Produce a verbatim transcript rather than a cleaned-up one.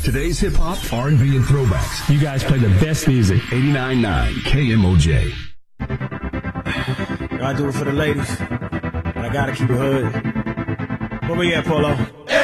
Today's hip hop, R and B, and throwbacks. You guys play the best music. eighty-nine point nine K M O J. I do it for the ladies. I gotta keep it hood. Where we at, Polo?